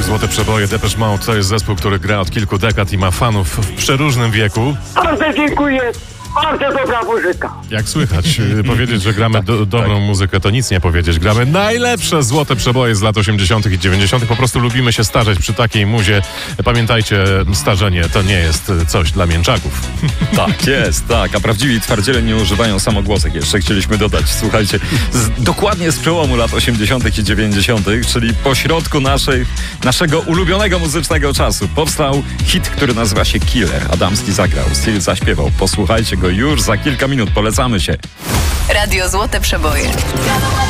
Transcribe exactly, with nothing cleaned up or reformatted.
dziewięćdziesiątych. Złote przeboje. Depeche Mode to jest zespół, który gra od kilku dekad i ma fanów w przeróżnym wieku. Bardzo dziękuję. Bardzo dobra muzyka. Jak słychać, powiedzieć, że gramy do, dobrą tak. muzykę, to nic nie powiedzieć. Gramy najlepsze złote przeboje z lat osiemdziesiątych i dziewięćdziesiątych. Po prostu lubimy się starzeć przy takiej muzie. Pamiętajcie, starzenie to nie jest coś dla mięczaków. Tak, jest, tak. A prawdziwi twardziele nie używają samogłosek. Jeszcze chcieliśmy dodać, słuchajcie, z, dokładnie z przełomu lat osiemdziesiątych i dziewięćdziesiątych, czyli pośrodku naszej, naszego ulubionego muzycznego czasu, powstał hit, który nazywa się Killer. Adamski zagrał, Steel zaśpiewał. Posłuchajcie go już za kilka minut. Polecamy się. Radio Złote Przeboje.